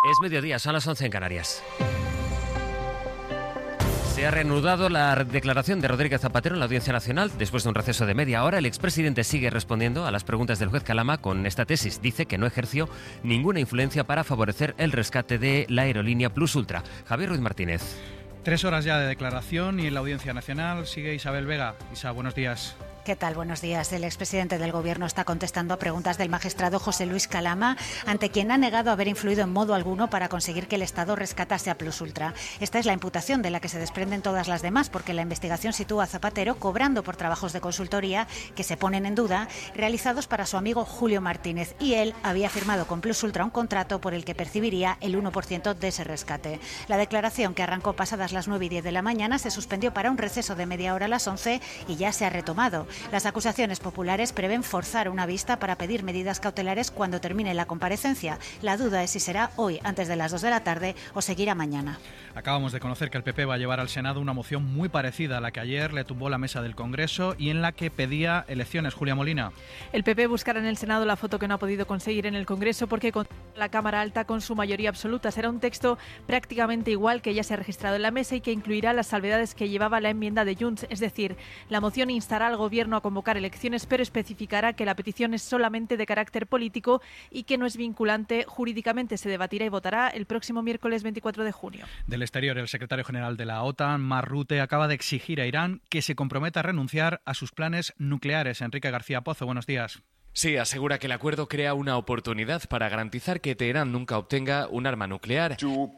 Es mediodía, son las 11 en Canarias. Se ha reanudado la declaración de Rodríguez Zapatero en la Audiencia Nacional. Después de un receso de media hora, el expresidente sigue respondiendo a las preguntas del juez Calama con esta tesis. Dice que no ejerció ninguna influencia para favorecer el rescate de la aerolínea Plus Ultra. Javier Ruiz Martínez. 3 horas ya de declaración y en la Audiencia Nacional sigue Isabel Vega. Isa, buenos días. ¿Qué tal? Buenos días. El expresidente del Gobierno está contestando a preguntas del magistrado José Luis Calama, ante quien ha negado haber influido en modo alguno para conseguir que el Estado rescatase a Plus Ultra. Esta es la imputación de la que se desprenden todas las demás, porque la investigación sitúa a Zapatero cobrando por trabajos de consultoría que se ponen en duda, realizados para su amigo Julio Martínez, y él había firmado con Plus Ultra un contrato por el que percibiría el 1% de ese rescate. La declaración, que arrancó pasadas las 9:10 de la mañana, se suspendió para un receso de media hora a las 11 y ya se ha retomado. Las acusaciones populares prevén forzar una vista para pedir medidas cautelares cuando termine la comparecencia. La duda es si será hoy antes de las 2 de la tarde o seguirá mañana. Acabamos de conocer que el PP va a llevar al Senado una moción muy parecida a la que ayer le tumbó la mesa del Congreso y en la que pedía elecciones. Julia Molina. El PP buscará en el Senado la foto que no ha podido conseguir en el Congreso porque con la Cámara Alta con su mayoría absoluta. Será un texto prácticamente igual que ya se ha registrado en la mesa y que incluirá las salvedades que llevaba la enmienda de Junts. Es decir, la moción instará al Gobierno a convocar elecciones, pero especificará que la petición es solamente de carácter político y que no es vinculante jurídicamente. Se debatirá y votará el próximo miércoles 24 de junio. Del exterior, el secretario general de la OTAN, Mark Rutte, acaba de exigir a Irán que se comprometa a renunciar a sus planes nucleares. Enrique García Pozo, buenos días. Sí, asegura que el acuerdo crea una oportunidad para garantizar que Teherán nunca obtenga un arma nuclear.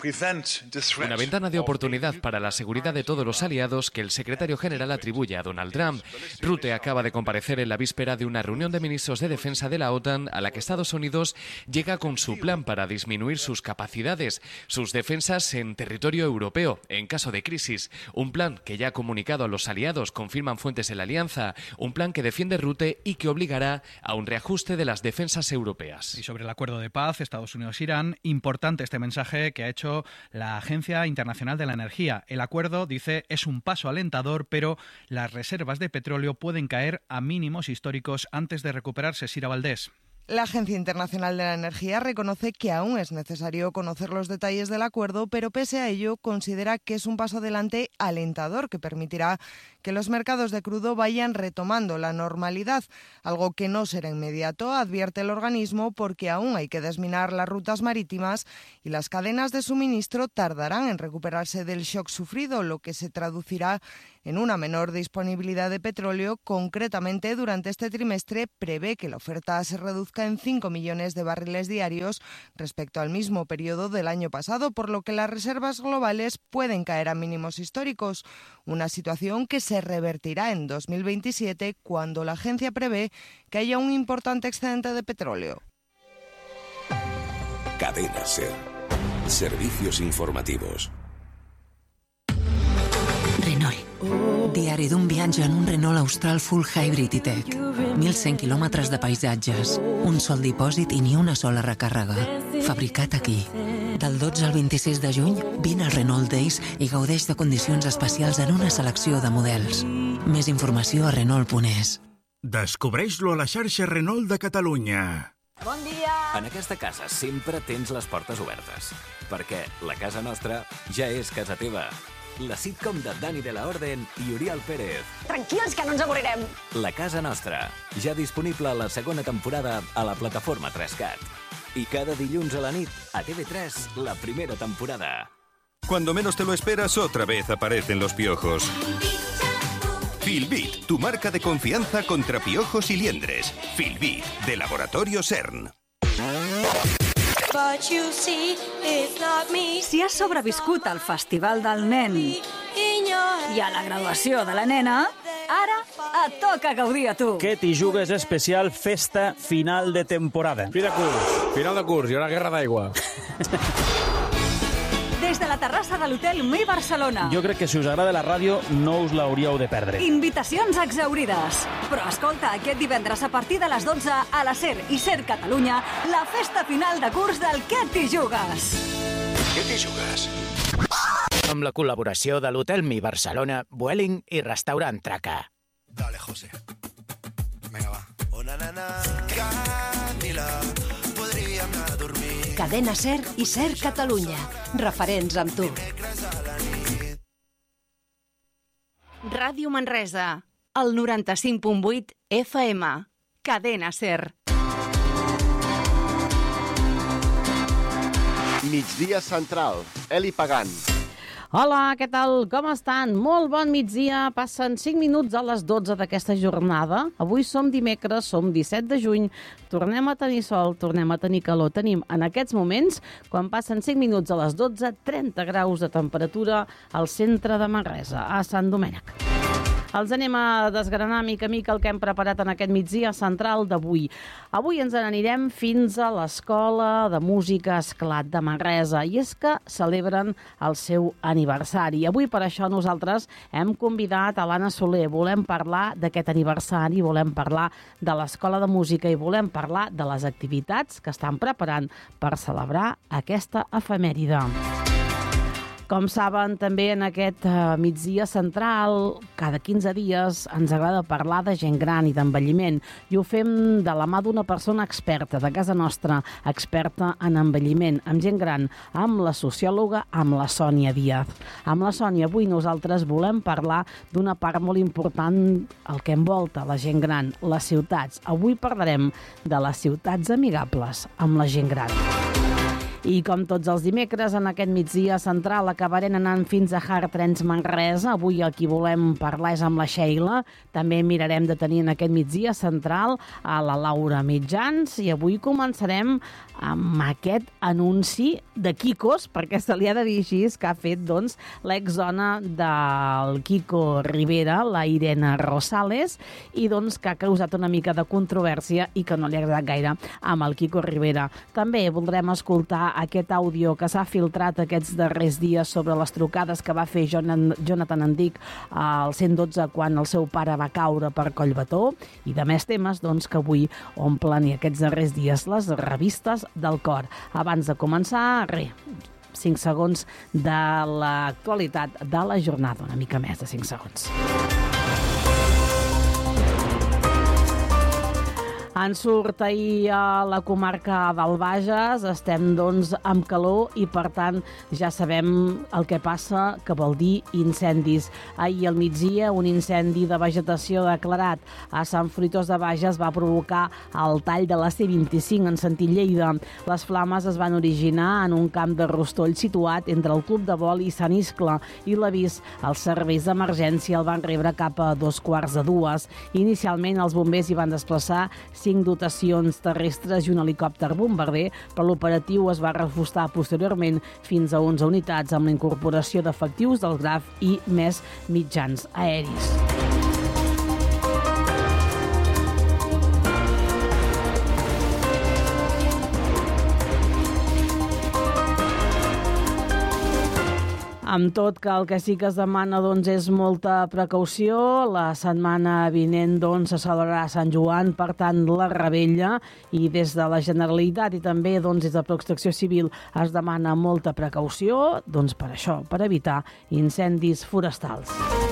Una ventana de oportunidad para la seguridad de todos los aliados que el secretario general atribuye a Donald Trump. Rutte acaba de comparecer en la víspera de una reunión de ministros de defensa de la OTAN a la que Estados Unidos llega con su plan para disminuir sus capacidades, sus defensas en territorio europeo, en caso de crisis. Un plan que ya ha comunicado a los aliados, confirman fuentes en la alianza. Un plan que defiende Rutte y que obligará a un reajuste de las defensas europeas. Y sobre el acuerdo de paz Estados Unidos-Irán, importante este mensaje que ha hecho la Agencia Internacional de la Energía. El acuerdo, dice, es un paso alentador, pero las reservas de petróleo pueden caer a mínimos históricos antes de recuperarse. Sira Valdés. La Agencia Internacional de la Energía reconoce que aún es necesario conocer los detalles del acuerdo, pero pese a ello considera que es un paso adelante alentador que permitirá que los mercados de crudo vayan retomando la normalidad, algo que no será inmediato, advierte el organismo, porque aún hay que desminar las rutas marítimas y las cadenas de suministro tardarán en recuperarse del shock sufrido, lo que se traducirá en una menor disponibilidad de petróleo. Concretamente, durante este trimestre prevé que la oferta se reduzca en 5 millones de barriles diarios respecto al mismo periodo del año pasado, por lo que las reservas globales pueden caer a mínimos históricos, una situación que se revertirá en 2027 cuando la agencia prevé que haya un importante excedente de petróleo. Cadena SER. Servicios informativos. Renault. Diari d'un viatge en un Renault Austral Full Hybrid i-Tech. 1.100 quilòmetres de paisatges, un sol dipòsit i ni una sola recàrrega. Fabricat aquí. Del 12 al 26 de juny, vine al Renault Days i gaudeix de condicions especials en una selecció de models. Més informació a Renault.es. Descobreix-lo a la xarxa Renault de Catalunya. Bon dia! En aquesta casa sempre tens les portes obertes, perquè la casa nostra ja és casa teva. La sitcom de Dani de la Orden i Oriol Pérez. Tranquils, que no ens avorrirem. La casa nostra, ja disponible a la segona temporada a la plataforma 3CAT. I cada dilluns a la nit, a TV3, la primera temporada. Cuando menos te lo esperas, otra vez aparecen los piojos. Filbit, tu marca de confianza contra piojos y liendres. Filbit, de Laboratorio CERN. Si has sobreviscut al Festival del Nen i a la graduació de la nena, ara et toca gaudir a tu. Que t'hi jugues especial festa final de temporada. Final de curs i una guerra d'aigua. Des de la terrassa de l'Hotel Mi Barcelona. Jo crec que si us agrada la ràdio no us l'hauríeu de perdre. Invitacions exhaurides. Però escolta, aquest divendres a partir de les 12 a la SER i SER Catalunya, la festa final de curs del Què t'hi jugues? Què t'hi jugues? Amb la col·laboració de l'Hotel Mi Barcelona, Vueling i Restaurant Traca. Dale, José. Venga, va. Oh, na, na, na. Camila, podríem anar a dormir. Cadena SER i SER Catalunya. Referents amb tu. Ràdio Manresa, el 95.8 FM. Cadena SER. Migdia Central, Eli Pagant. Hola, què tal? Com estan? Molt bon migdia. Passen 5 minuts a les 12 d'aquesta jornada. Avui som dimecres, som 17 de juny. Tornem a tenir sol, tornem a tenir calor. Tenim en aquests moments, quan passen 5 minuts a les 12, 30 graus de temperatura al centre de Manresa, a Sant Domènec. Els anem a desgranar mica a mica el que hem preparat en aquest migdia central d'avui. Avui ens n'anirem fins a l'Escola de Música Esclat de Manresa, i és que celebren el seu aniversari. Avui per això nosaltres hem convidat a l'Anna Soler. Volem parlar d'aquest aniversari, volem parlar de l'Escola de Música i volem parlar de les activitats que estan preparant per celebrar aquesta efemèride. Com saben, també en aquest migdia central, cada 15 dies ens agrada parlar de gent gran i d'envelliment, i ho fem de la mà d'una persona experta de casa nostra, experta en envelliment, amb gent gran, amb la sociòloga, amb la Sònia Díaz. Amb la Sònia, avui nosaltres volem parlar d'una part molt important, el que envolta la gent gran, les ciutats. Avui parlarem de les ciutats amigables amb la gent gran. I com tots els dimecres, en aquest migdia central acabarem anant fins a Hearttrends Manresa. Avui el qui volem parlar és amb la Sheila. També mirarem de tenir en aquest migdia central a la Laura Mitjans. I avui començarem amb aquest anunci de Kikos, perquè se li ha de dir així, que ha fet l'exdona del Kiko Rivera, la Irene Rosales, i que ha causat una mica de controvèrsia i que no li ha agradat gaire amb el Kiko Rivera. També voldrem escoltar aquest àudio que s'ha filtrat aquests darrers dies sobre les trucades que va fer Jonathan Andic al 112 quan el seu pare va caure per Collbató, i de més temes que avui omplen aquests darrers dies les revistes del cor. Abans de començar, 5 segons de l'actualitat de la jornada, una mica més de 5 segons. En surt ahir a la comarca del Bages, estem amb calor i per tant ja sabem el que passa, que vol dir incendis. Ahir al migdia un incendi de vegetació declarat a Sant Fruitós de Bages va provocar el tall de la C25 en sentit Lleida. Les flames es van originar en un camp de rostoll situat entre el Club de Vol i Sant Iscle, i l'avís als serveis d'emergència el van rebre cap a 2:15. Inicialment els bombers hi van desplaçar 5 dotacions terrestres i un helicòpter bombarder, però l'operatiu es va reforçar posteriorment fins a 11 unitats amb la incorporació d'efectius del GRAF i més mitjans aeris. Amb tot, que el que sí que es demana és molta precaució. La setmana vinent se celebrarà Sant Joan, per tant la revetlla, i des de la Generalitat i també des de Protecció Civil es demana molta precaució, per això, per evitar incendis forestals.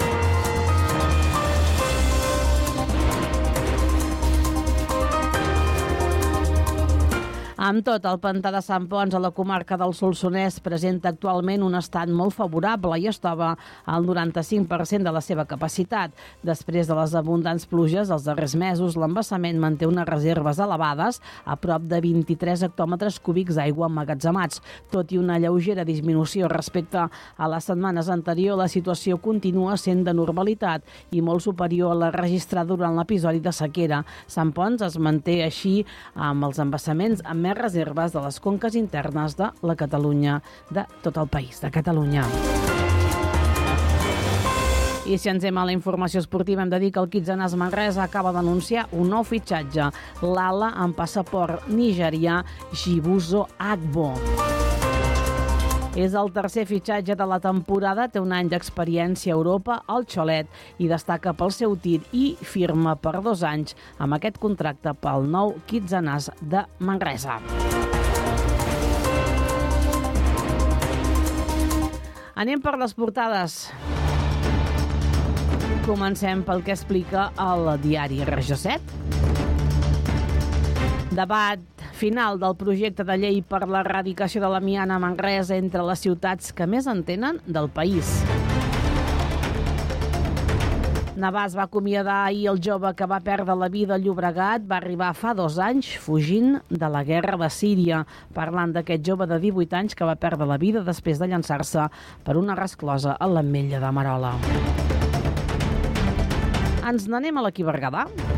Amb tot, el pantà de Sant Ponç a la comarca del Solsonès presenta actualment un estat molt favorable i es troba al 95% de la seva capacitat. Després de les abundants pluges dels darrers mesos, l'embassament manté unes reserves elevades, a prop de 23 hectòmetres cúbics d'aigua emmagatzemats. Tot i una lleugera disminució respecte a les setmanes anteriors, la situació continua sent de normalitat i molt superior a la registrada durant l'episodi de sequera. Sant Ponç es manté així amb els embassaments amb més reserves de les conques internes de la Catalunya, de tot el país, de Catalunya. I si ens anem a la informació esportiva, hem de dir que el Kitsanàs Manresa acaba d'anunciar un nou fitxatge, l'ala amb passaport nigerià Jibuzo Agbo. És el tercer fitxatge de la temporada, té un any d'experiència a Europa al Xolet i destaca pel seu tir i firma per 2 anys amb aquest contracte pel nou Kitsanàs de Manresa. Anem per les portades. Comencem pel que explica el diari Regió 7. Debat Final del projecte de llei per l'erradicació de l'amiant a Manresa entre les ciutats que més en tenen del país. Navàs va acomiadar ahir el jove que va perdre la vida a Llobregat. Va arribar fa 2 anys fugint de la guerra de Síria. Parlant d'aquest jove de 18 anys que va perdre la vida després de llançar-se per una resclosa a l'Ametlla de Merola. Ens n'anem a l'Equí Berguedà.